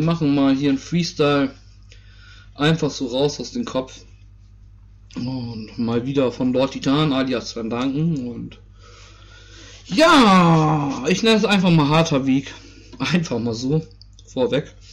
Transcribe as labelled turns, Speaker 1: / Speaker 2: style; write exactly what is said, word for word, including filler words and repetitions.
Speaker 1: machen mal hier einen Freestyle. Einfach so raus aus dem Kopf. Und mal wieder von Lord Titan alias Van Danken. Und ja, ich nenne es einfach mal harter Weg. Einfach mal so. Vorweg.